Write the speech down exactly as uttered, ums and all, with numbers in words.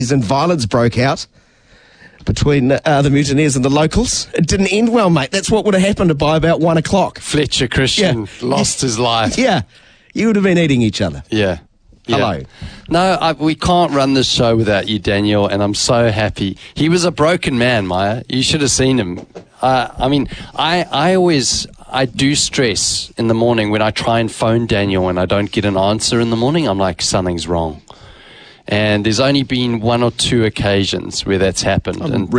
and violence broke out between uh, the mutineers and the locals. It didn't end well, mate. That's what would have happened by about one o'clock. Fletcher Christian Yeah. lost his life. Yeah, you would have been eating each other. Yeah. Yeah. Hello. No, I, we can't run this show without you, Daniel, and I'm so happy. He was a broken man, Maya. You should have seen him. Uh, I mean, I, I always, I do stress in the morning when I try and phone Daniel and I don't get an answer in the morning. I'm like, something's wrong. And there's only been one or two occasions where that's happened. I'm and